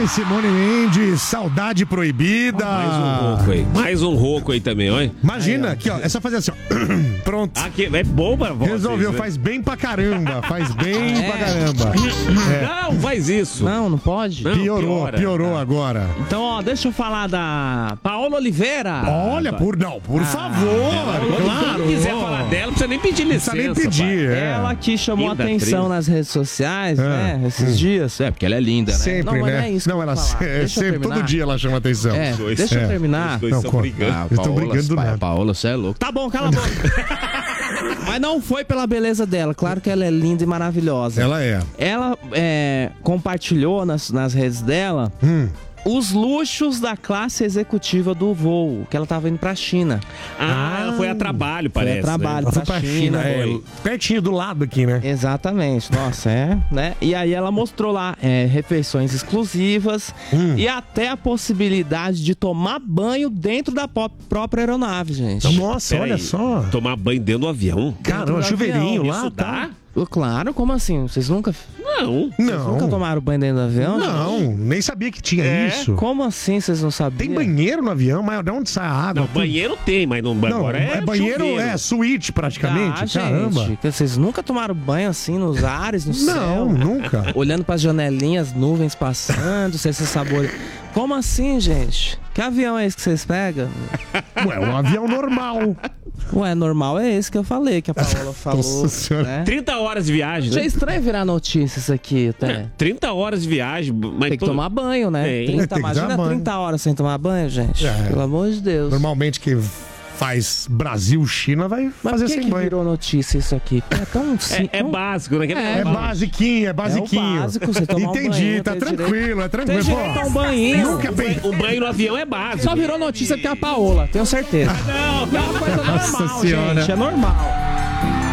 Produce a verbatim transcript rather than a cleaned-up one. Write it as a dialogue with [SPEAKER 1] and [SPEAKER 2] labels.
[SPEAKER 1] Ai, Simone Mendes, Saudade Proibida.
[SPEAKER 2] Mais um rouco aí. Mais um rouco aí também, olha.
[SPEAKER 1] Imagina, aqui, ó. É só fazer assim, ó. Pronto.
[SPEAKER 2] Aqui, é bom pra voz.
[SPEAKER 1] Resolveu,
[SPEAKER 2] né?
[SPEAKER 1] faz bem pra caramba. Faz bem
[SPEAKER 3] Ah, é?
[SPEAKER 1] pra caramba. É.
[SPEAKER 2] Não, faz isso.
[SPEAKER 3] Não, não pode?
[SPEAKER 2] Não,
[SPEAKER 1] Piorou,
[SPEAKER 2] piora.
[SPEAKER 1] piorou agora.
[SPEAKER 3] Então, ó, deixa eu falar da Paola Oliveira.
[SPEAKER 1] Olha, por não, por favor.
[SPEAKER 2] Se
[SPEAKER 1] Claro.
[SPEAKER 2] não quiser falar dela, não precisa nem pedir
[SPEAKER 1] Não
[SPEAKER 2] licença.
[SPEAKER 1] precisa nem pedir, é.
[SPEAKER 3] Ela que chamou
[SPEAKER 2] Linda
[SPEAKER 3] atenção
[SPEAKER 2] atriz.
[SPEAKER 3] nas redes sociais,
[SPEAKER 1] É.
[SPEAKER 3] né? Esses dias. É, porque ela é linda, né?
[SPEAKER 1] Sempre,
[SPEAKER 3] não, mas
[SPEAKER 1] né?
[SPEAKER 3] não é isso que
[SPEAKER 1] não,
[SPEAKER 3] eu
[SPEAKER 1] ela
[SPEAKER 3] vou falar.
[SPEAKER 1] se-
[SPEAKER 3] Deixa eu
[SPEAKER 1] sempre,
[SPEAKER 3] terminar.
[SPEAKER 1] todo dia ela chama atenção.
[SPEAKER 3] É,
[SPEAKER 2] dois.
[SPEAKER 3] deixa
[SPEAKER 1] É.
[SPEAKER 3] eu terminar.
[SPEAKER 2] Os dois
[SPEAKER 1] Não,
[SPEAKER 2] estão
[SPEAKER 1] conta.
[SPEAKER 2] brigando.
[SPEAKER 1] Eles estão brigando nada.
[SPEAKER 3] Paola, você é louco. Tá bom, cala a boca. Mas não foi pela beleza dela. Claro que ela é linda e maravilhosa.
[SPEAKER 1] Ela é.
[SPEAKER 3] Ela é, compartilhou nas, nas redes dela
[SPEAKER 1] Hum.
[SPEAKER 3] os luxos da classe executiva do voo, que ela tava indo pra China.
[SPEAKER 2] Ah, ela foi a trabalho, parece.
[SPEAKER 3] a trabalho.
[SPEAKER 2] né?
[SPEAKER 1] Ela foi
[SPEAKER 3] pra
[SPEAKER 1] pra
[SPEAKER 3] China,
[SPEAKER 1] China, é,
[SPEAKER 2] foi.
[SPEAKER 1] pertinho do lado aqui, né?
[SPEAKER 3] Exatamente, nossa, é, né? E aí ela mostrou lá é, refeições exclusivas
[SPEAKER 1] Hum.
[SPEAKER 3] e até a possibilidade de tomar banho dentro da pó- própria aeronave, gente.
[SPEAKER 1] Nossa,
[SPEAKER 2] Pera
[SPEAKER 1] olha
[SPEAKER 2] aí,
[SPEAKER 1] só.
[SPEAKER 2] Tomar banho dentro do avião?
[SPEAKER 1] Caramba,
[SPEAKER 3] do
[SPEAKER 1] chuveirinho
[SPEAKER 3] avião,
[SPEAKER 1] lá,
[SPEAKER 2] Isso
[SPEAKER 1] tá?
[SPEAKER 2] dá?
[SPEAKER 3] Claro, como assim? Vocês nunca,
[SPEAKER 2] Não.
[SPEAKER 3] vocês
[SPEAKER 1] Não.
[SPEAKER 3] nunca tomaram banho dentro do avião?
[SPEAKER 1] Não, nem sabia que tinha
[SPEAKER 2] É?
[SPEAKER 1] isso.
[SPEAKER 3] Como assim vocês não sabiam?
[SPEAKER 1] Tem banheiro no avião, mas de onde sai a água?
[SPEAKER 2] Não, banheiro tem, mas não,
[SPEAKER 1] Não,
[SPEAKER 2] agora é,
[SPEAKER 1] é banheiro,
[SPEAKER 2] chuveiro.
[SPEAKER 1] é suíte praticamente.
[SPEAKER 3] Ah,
[SPEAKER 1] Caramba.
[SPEAKER 3] gente, que vocês nunca tomaram banho assim nos ares, no céu?
[SPEAKER 1] Não, nunca.
[SPEAKER 3] Olhando pras janelinhas, nuvens passando, você se sabor. Como assim, gente? Que avião é esse que vocês pegam?
[SPEAKER 1] Ué, um avião normal.
[SPEAKER 3] Ué, normal é esse que eu falei, que a Paola falou.
[SPEAKER 1] Nossa Senhora.
[SPEAKER 3] Né?
[SPEAKER 2] trinta horas de viagem,
[SPEAKER 3] Já é
[SPEAKER 2] né?
[SPEAKER 3] estranho virar notícia isso aqui, até.
[SPEAKER 2] trinta horas de viagem. Mas
[SPEAKER 3] Tem que
[SPEAKER 2] todo-
[SPEAKER 3] tomar banho, né?
[SPEAKER 2] Tem.
[SPEAKER 3] trinta,
[SPEAKER 1] Tem que
[SPEAKER 3] imagina
[SPEAKER 1] tomar banho.
[SPEAKER 3] trinta horas sem tomar banho, gente.
[SPEAKER 1] É.
[SPEAKER 3] Pelo amor de Deus.
[SPEAKER 1] Normalmente quem faz Brasil-China vai
[SPEAKER 3] Mas
[SPEAKER 1] fazer
[SPEAKER 3] por que,
[SPEAKER 1] sem
[SPEAKER 3] que
[SPEAKER 1] banho.
[SPEAKER 3] virou notícia isso aqui? É tão sim,
[SPEAKER 2] É, é
[SPEAKER 3] tão-
[SPEAKER 2] básico, né?
[SPEAKER 3] É,
[SPEAKER 1] É basiquinho, é basiquinho.
[SPEAKER 3] básico, você tomar um
[SPEAKER 1] Entendi,
[SPEAKER 3] banho,
[SPEAKER 1] tá
[SPEAKER 3] ter
[SPEAKER 1] tranquilo,
[SPEAKER 3] direito-
[SPEAKER 1] é
[SPEAKER 3] Tem
[SPEAKER 1] tranquilo.
[SPEAKER 3] direito a um banhinho.
[SPEAKER 1] Nunca bem.
[SPEAKER 2] O banho no avião é básico.
[SPEAKER 3] Só virou notícia porque é a Paola, tenho certeza.
[SPEAKER 2] Não,
[SPEAKER 3] É uma coisa
[SPEAKER 1] Nossa
[SPEAKER 3] normal,
[SPEAKER 1] Senhora.
[SPEAKER 3] gente. É normal.